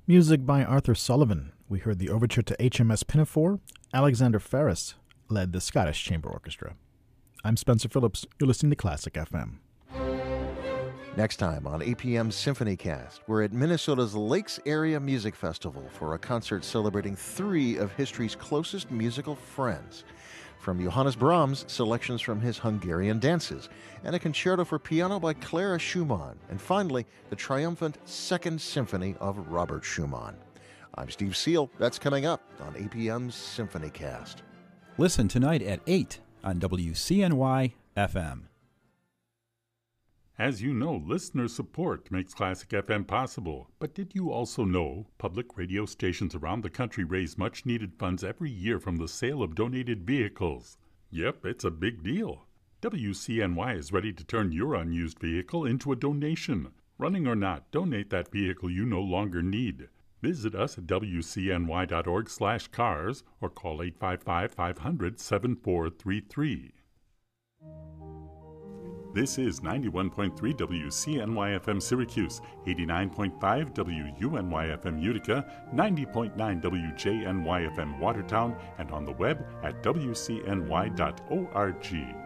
Music by Arthur Sullivan. We heard the overture to HMS Pinafore. Alexander Ferris led the Scottish Chamber Orchestra. I'm Spencer Phillips. You're listening to Classic FM. Next time on APM's Symphony Cast, we're at Minnesota's Lakes Area Music Festival for a concert celebrating three of history's closest musical friends. From Johannes Brahms, selections from his Hungarian dances, and a concerto for piano by Clara Schumann, and finally, the triumphant Second Symphony of Robert Schumann. I'm Steve Seal. That's coming up on APM's Symphony Cast. Listen tonight at 8 on WCNY FM. As you know, listener support makes Classic FM possible. But did you also know public radio stations around the country raise much-needed funds every year from the sale of donated vehicles? Yep, it's a big deal. WCNY is ready to turn your unused vehicle into a donation. Running or not, donate that vehicle you no longer need. Visit us at wcny.org/cars or call 855-500-7433. This is 91.3 WCNY-FM Syracuse, 89.5 WUNY-FM Utica, 90.9 WJNY-FM Watertown, and on the web at wcny.org.